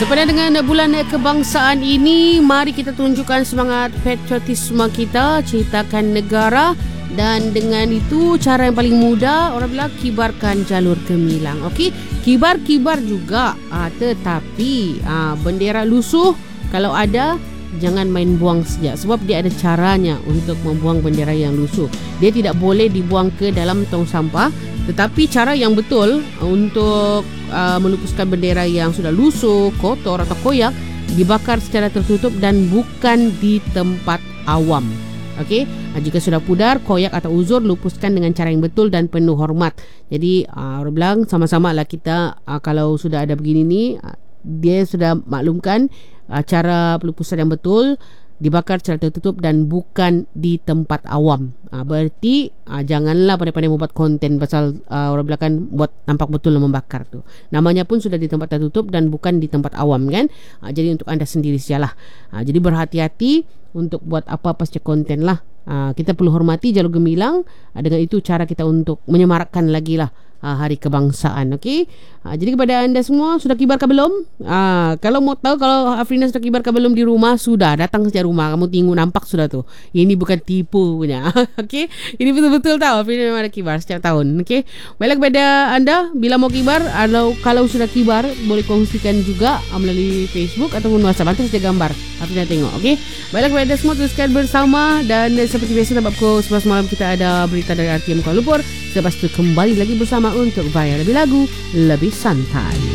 Sepanjang dengan bulan kebangsaan ini, mari kita tunjukkan semangat patriotisme kita, ciptakan negara. Dan dengan itu, cara yang paling mudah, orang bilang kibarkan jalur gemilang. Okey, kibar-kibar juga. Tetapi bendera lusuh kalau ada, jangan main buang saja. Sebab dia ada caranya untuk membuang bendera yang lusuh. Dia tidak boleh dibuang ke dalam tong sampah. Tetapi cara yang betul untuk melupuskan bendera yang sudah lusuh, kotor atau koyak, dibakar secara tertutup dan bukan di tempat awam. Okey, jika sudah pudar, koyak atau uzur, lupuskan dengan cara yang betul dan penuh hormat. Jadi orang bilang sama-sama lah kita kalau sudah ada begini ni, dia sudah maklumkan cara pelupusan yang betul, dibakar secara tertutup dan bukan di tempat awam. Berarti janganlah pandai-pandai membuat konten pasal orang bilang kan buat nampak betul membakar tu. Namanya pun sudah di tempat tertutup dan bukan di tempat awam kan. Jadi untuk anda sendiri sajalah. Jadi berhati-hati untuk buat apa-apa secara konten lah. Kita perlu hormati jalur gemilang. Dengan itu cara kita untuk menyemarakkan lagi lah hari kebangsaan. Okey. Jadi kepada anda semua, sudah kibar ke belum? Kalau mau tahu kalau Afrina sudah kibar ke belum di rumah, sudah datang saja rumah. Kamu tengok nampak sudah tu. Ini bukan tipu punya. Okey. Ini betul-betul tahu Afrina memang ada kibar setiap tahun. Okey. Baiklah kepada anda, bila mau kibar, kalau sudah kibar, boleh kongsikan juga melalui Facebook ataupun WhatsApp. Nanti saja gambar Afrina tengok. Okey. Baiklah kepada anda semua, teruskan bersama. Dan seperti biasa, dapat pukul 11 malam kita ada berita dari RTM Kuala Lumpur. Lepas itu kembali lagi bersama untuk bayar lebih lagu, lebih santai.